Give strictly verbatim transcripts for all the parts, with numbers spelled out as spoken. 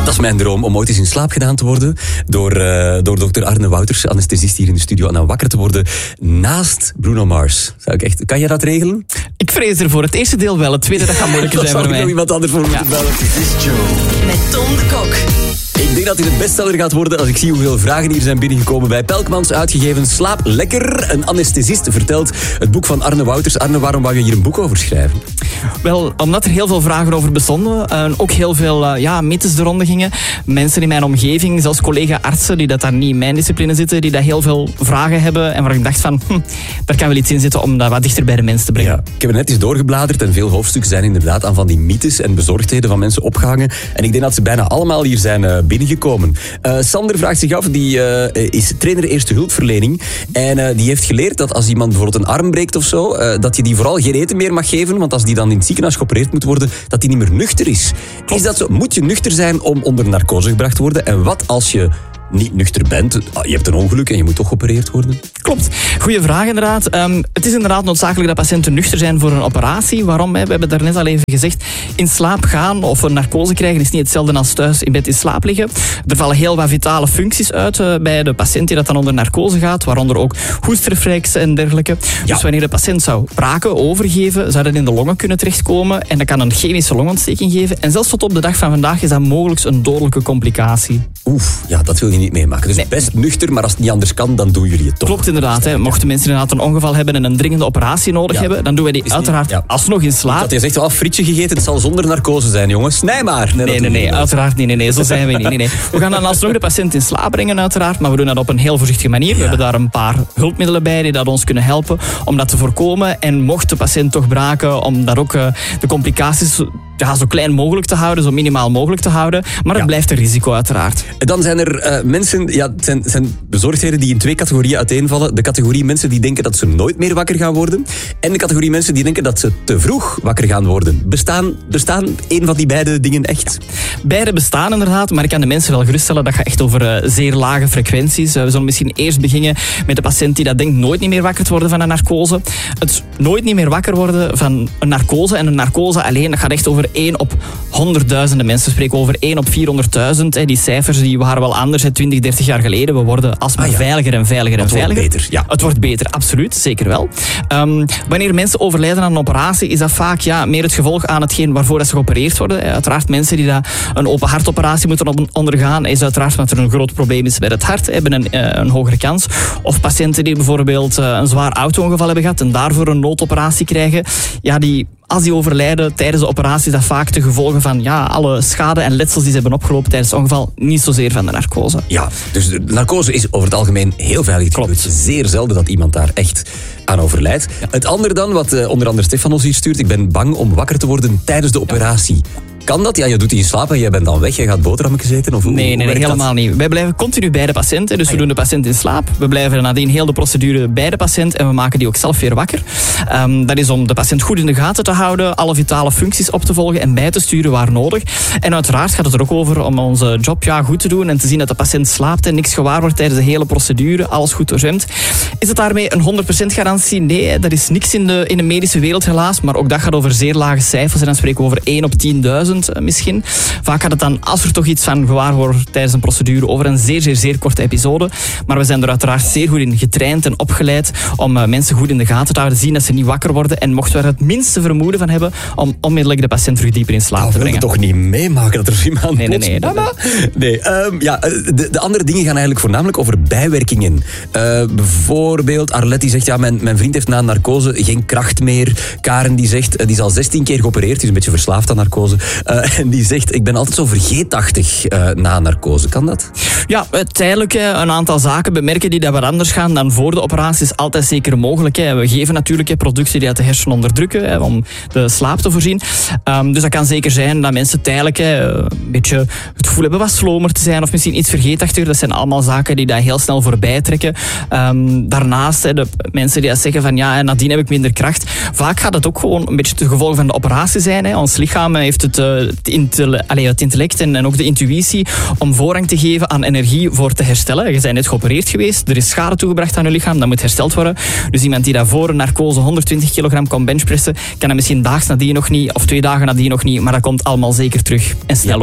Dat is mijn droom, om ooit eens in slaap gedaan te worden door, uh, door dokter Arne Wouters, anesthesist hier in de studio, en dan wakker te worden naast Bruno Mars. Zou ik echt, kan jij dat regelen? Ik vrees ervoor. Het eerste deel wel, het tweede dat gaat moeilijker zijn voor mij. Daar zou ik nog iemand anders voor moeten ja. bellen. This Joe. Met Tom de Kok. Ik denk dat dit het bestseller gaat worden als ik zie hoeveel vragen hier zijn binnengekomen bij Pelkmans, uitgegeven Slaap Lekker. Een anesthesist vertelt het boek van Arne Wouters. Arne, waarom wou je hier een boek over schrijven? Wel, omdat er heel veel vragen over bestonden. En ook heel veel uh, ja, mythes de ronde gingen. Mensen in mijn omgeving, zelfs collega-artsen, die dat daar niet in mijn discipline zitten, die daar heel veel vragen hebben. En waar ik dacht van, hm, daar kan wel iets in zitten om dat wat dichter bij de mens te brengen. Ja, ik heb er net eens doorgebladerd en veel hoofdstukken zijn inderdaad aan van die mythes en bezorgdheden van mensen opgehangen. En ik denk dat ze bijna allemaal hier zijn uh, binnengekomen. Uh, Sander vraagt zich af, die uh, is trainer eerste hulpverlening. En uh, die heeft geleerd dat als iemand bijvoorbeeld een arm breekt of zo, uh, dat je die vooral geen eten meer mag geven, want als die dan in het ziekenhuis geopereerd moet worden, dat die niet meer nuchter is. Is dat zo? Moet je nuchter zijn om onder narcose gebracht te worden? En wat als je niet nuchter bent? Je hebt een ongeluk en je moet toch geopereerd worden? Klopt. Goeie vraag inderdaad. Um, het is inderdaad noodzakelijk dat patiënten nuchter zijn voor een operatie. Waarom? Hè? We hebben daarnet al even gezegd. In slaap gaan of een narcose krijgen is niet hetzelfde als thuis in bed in slaap liggen. Er vallen heel wat vitale functies uit uh, bij de patiënt die dat dan onder narcose gaat. Waaronder ook hoestreflex en dergelijke. Ja. Dus wanneer de patiënt zou braken, overgeven, zou dat in de longen kunnen terechtkomen. En dat kan een chemische longontsteking geven. En zelfs tot op de dag van vandaag is dat mogelijk een dodelijke complicatie. Oef, ja, dat wil je niet meemaken. Dus nee. Best nuchter, maar als het niet anders kan, dan doen jullie het toch. Klopt inderdaad. Hè. Mochten mensen inderdaad een ongeval hebben en een dringende operatie nodig ja. hebben, dan doen wij die is uiteraard niet, ja. alsnog in slaap. Dat je zegt, wel, frietje gegeten, het zal zonder narcose zijn, jongens. Nee maar. Nee, nee, nee, nee uiteraard niet. Nee, nee, zo zijn we niet. Nee, nee. We gaan dan alsnog de patiënt in slaap brengen, uiteraard, maar we doen dat op een heel voorzichtige manier. Ja. We hebben daar een paar hulpmiddelen bij die dat ons kunnen helpen om dat te voorkomen. En mocht de patiënt toch braken, om daar ook uh, de complicaties ja, zo klein mogelijk te houden, zo minimaal mogelijk te houden. Maar het ja. blijft een risico, uiteraard. Dan zijn er uh, mensen, ja, het zijn, zijn bezorgdheden die in twee categorieën uiteenvallen. De categorie mensen die denken dat ze nooit meer wakker gaan worden. En de categorie mensen die denken dat ze te vroeg wakker gaan worden. Bestaan, bestaan een van die beide dingen echt? Ja. Beide bestaan inderdaad, maar ik kan de mensen wel geruststellen. Dat gaat echt over uh, zeer lage frequenties. Uh, we zullen misschien eerst beginnen met de patiënt die dat denkt nooit niet meer wakker te worden van een narcose. Het nooit niet meer wakker worden van een narcose en een narcose alleen, dat gaat echt over één op honderdduizenden mensen. We spreken over één op vierhonderdduizend. Die cijfers die waren wel anders, twintig, dertig jaar geleden. We worden alsmaar ah, ja. veiliger en veiliger en het veiliger. Wordt beter, ja. Het wordt beter, absoluut, zeker wel. Um, wanneer mensen overlijden aan een operatie, is dat vaak ja, meer het gevolg aan hetgeen waarvoor dat ze geopereerd worden. Uiteraard mensen die dat een open hartoperatie moeten ondergaan, is uiteraard omdat er een groot probleem is bij het hart, hebben een, een hogere kans. Of patiënten die bijvoorbeeld een zwaar auto-ongeval hebben gehad en daarvoor een noodoperatie krijgen, ja, die als die overlijden tijdens de operatie, is dat vaak de gevolgen van ja, alle schade en letsels die ze hebben opgelopen tijdens het ongeval, niet zozeer van de narcose. Ja, dus de narcose is over het algemeen heel veilig. Het gebeurt zeer zelden dat iemand daar echt aan overlijdt. Ja. Het andere dan, wat uh, onder andere Stefan ons hier stuurt, ik ben bang om wakker te worden tijdens de operatie. Ja. Kan dat? Ja, je doet in je slaap en jij bent dan weg. Je gaat boterhammetjes eten? Of hoe, nee, nee, hoe nee helemaal dat? niet. Wij blijven continu bij de patiënt. Dus ah, ja. we doen de patiënt in slaap. We blijven nadien heel de procedure bij de patiënt. En we maken die ook zelf weer wakker. Um, dat is om de patiënt goed in de gaten te houden. Alle vitale functies op te volgen en bij te sturen waar nodig. En uiteraard gaat het er ook over om onze job ja, goed te doen. En te zien dat de patiënt slaapt en niks gewaar wordt tijdens de hele procedure. Alles goed doorzeemd. Is het daarmee een honderd procent garantie? Nee, dat is niks in de, in de medische wereld helaas. Maar ook dat gaat over zeer lage cijfers. En dan spreken we over één op tienduizend uh, misschien. Vaak gaat het dan, als er toch iets van gewaar wordt tijdens een procedure, over een zeer, zeer, zeer korte episode. Maar we zijn er uiteraard zeer goed in getraind en opgeleid om uh, mensen goed in de gaten te houden, zien dat ze niet wakker worden. En mochten we er het minste vermoeden van hebben, om onmiddellijk de patiënt terug dieper in slaap nou, te brengen. We willen toch niet meemaken dat er iemand... Nee, nee, nee. Dat, nee um, ja, de, de andere dingen gaan eigenlijk voornamelijk over bijwerkingen. Uh, bijvoorbeeld, Arlette die zegt, ja, mijn, mijn vriend heeft na narcose geen kracht meer. Karen die zegt, die is al zestien keer geopereerd, die is een beetje verslaafd aan narcose. Uh, en die zegt, ik ben altijd zo vergeetachtig uh, na narcose. Kan dat? Ja, tijdelijk een aantal zaken bemerken die dat wat anders gaan dan voor de operatie is altijd zeker mogelijk. Hè. We geven natuurlijk hè, producten die uit de hersenen onderdrukken hè, om de slaap te voorzien. Um, dus dat kan zeker zijn dat mensen tijdelijk hè, een beetje het gevoel hebben wat slomer te zijn of misschien iets vergeetachtiger. Dat zijn allemaal zaken die dat heel snel voorbij trekken. Um, daarnaast hè, de mensen die dat zeggen van ja, nadien heb ik minder kracht. Vaak gaat het ook gewoon een beetje het gevolg van de operatie zijn. Hè. Ons lichaam heeft het, uh, het, intelle- allez, het intellect en, en ook de intuïtie om voorrang te geven aan energie voor te herstellen. Je bent net geopereerd geweest, er is schade toegebracht aan je lichaam, dat moet hersteld worden. Dus iemand die daarvoor een narcose honderdtwintig kilogram kon benchpressen, kan dat misschien daags nadien nog niet, of twee dagen nadien nog niet, maar dat komt allemaal zeker terug. En snel ja. ook. Er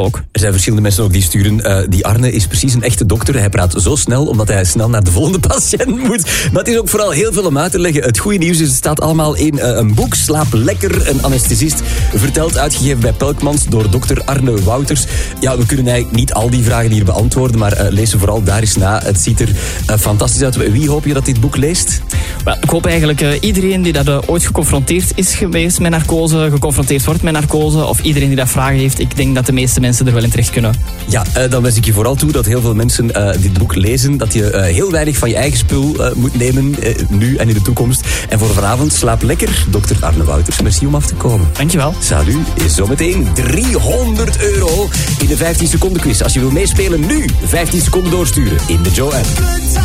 zijn verschillende mensen ook die sturen. Uh, die Arne is precies een echte dokter. Hij praat zo snel, omdat hij snel naar de volgende patiënt moet. Maar het is ook vooral heel veel om uit te leggen. Het goede nieuws is, het staat allemaal in uh, een boek. Slaap lekker, een anesthesist. Verteld, uitgegeven bij Pelkmans door dokter Arne Wouters. Ja, we kunnen eigenlijk niet al die vragen hier beantwoorden, maar uh, lees ze vooral daar eens na. Het ziet er uh, fantastisch uit. Wie hoop je dat dit boek leest? Well, ik hoop eigenlijk uh, iedereen die dat uh, ooit geconfronteerd is geweest met narcose, geconfronteerd wordt met narcose, of iedereen die dat vragen heeft. Ik denk dat de meeste mensen er wel in terecht kunnen. Ja, uh, dan wens ik je vooral toe dat heel veel mensen uh, dit boek lezen. Dat je uh, heel weinig van je eigen spul uh, moet nemen, uh, nu en in de toekomst. En voor vanavond, slaap lekker, dokter Arne Wouters. Merci om af te komen. Dankjewel. Salut, is zometeen driehonderd euro in de vijftien seconden quiz. Als je wil meespelen, nu vijftien seconden doorsturen in de Joe app.